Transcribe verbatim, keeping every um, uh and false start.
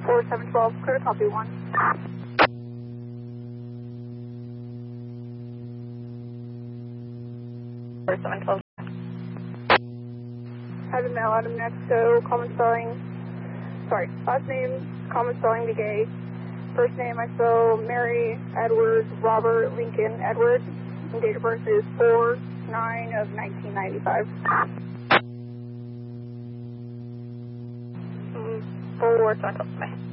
four seven one two, clear, copy one. four seven one two. Adam Mel, Adam next, so common spelling, sorry, last name, common spelling, Begay. First name I spell Mary, Edward, Robert, Lincoln, Edward. And date of birth is four nine of nineteen ninety-five. Mm, four seven one two.